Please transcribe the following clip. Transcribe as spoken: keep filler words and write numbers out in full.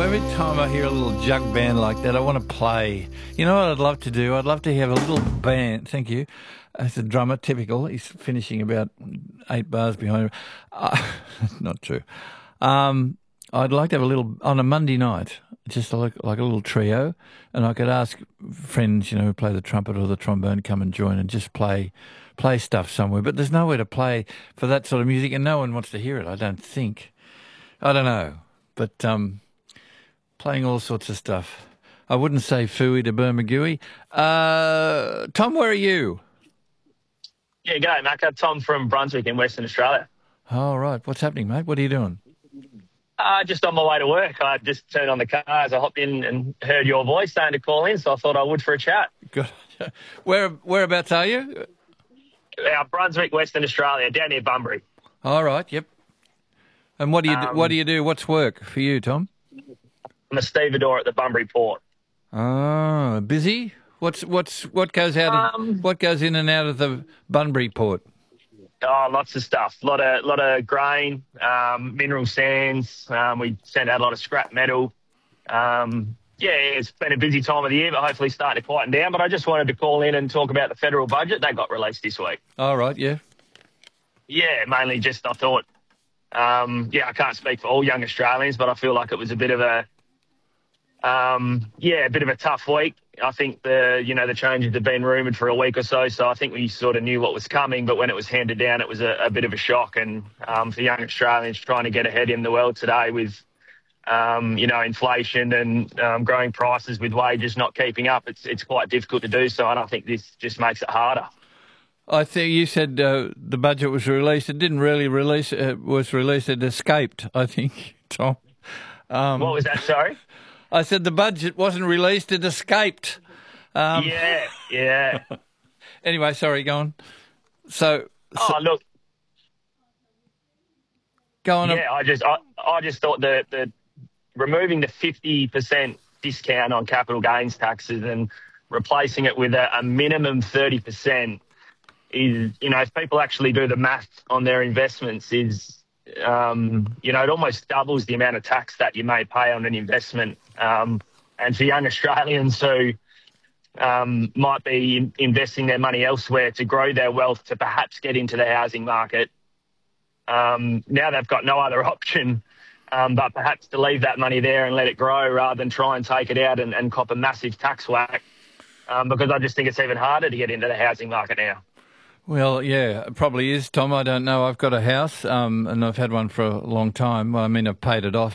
every time I hear a little jug band like that, I want to play. You know what I'd love to do? I'd love to have a little band. Thank you. As a drummer, typical. He's finishing about eight bars behind him. Uh, not true. Um, I'd like to have a little, on a Monday night, just like, like a little trio, and I could ask friends, you know, who play the trumpet or the trombone to come and join and just play play stuff somewhere. But there's nowhere to play for that sort of music, and no one wants to hear it, I don't think. I don't know. But um, playing all sorts of stuff. I wouldn't say phooey to Bermagui. Uh, Tom, where are you? Yeah, g'day, Macca. Tom from Brunswick in Western Australia. All right. What's happening, mate? What are you doing? Uh, just on my way to work. I just turned on the car as I hopped in and heard your voice saying to call in, so I thought I would for a chat. Good. Where Whereabouts are you? Uh, Brunswick, Western Australia, down near Bunbury. All right, yep. And what do you do, Um, what do you do? What's work for you, Tom? I'm a stevedore at the Bunbury port. Oh, busy? What's what's what goes out of, Um, what goes in and out of the Bunbury port? Oh, lots of stuff. A lot of, lot of grain, um, mineral sands. Um, we send out a lot of scrap metal. Um, yeah, it's been a busy time of the year, but hopefully starting to quieten down. But I just wanted to call in and talk about the federal budget. That got released this week. All right, yeah. Yeah, mainly just I thought, um, yeah, I can't speak for all young Australians, but I feel like it was a bit of a, um, yeah, a bit of a tough week. I think the, you know, the changes have been rumoured for a week or so, so I think we sort of knew what was coming, but when it was handed down, it was a, a bit of a shock. And um, for young Australians trying to get ahead in the world today with, um, you know, inflation and um, growing prices with wages not keeping up, it's it's quite difficult to do so, and I think this just makes it harder. I think you said uh, the budget was released. It didn't really release. It was released. It escaped, I think, Tom. Um, What was that, sorry? I said the budget wasn't released. It escaped. Um, yeah, yeah. Anyway, sorry, go on. So, so Oh, look, go on. yeah, I just I, I just thought that the removing the fifty percent discount on capital gains taxes and replacing it with a, a minimum thirty percent is, you know, if people actually do the math on their investments, is, um, you know, it almost doubles the amount of tax that you may pay on an investment. Um, and for young Australians who um, might be in, investing their money elsewhere to grow their wealth to perhaps get into the housing market, um, now they've got no other option um, but perhaps to leave that money there and let it grow rather than try and take it out and, and cop a massive tax whack, um, because I just think it's even harder to get into the housing market now. Well, yeah, it probably is, Tom. I don't know. I've got a house, um, and I've had one for a long time. Well, I mean, I've paid it off,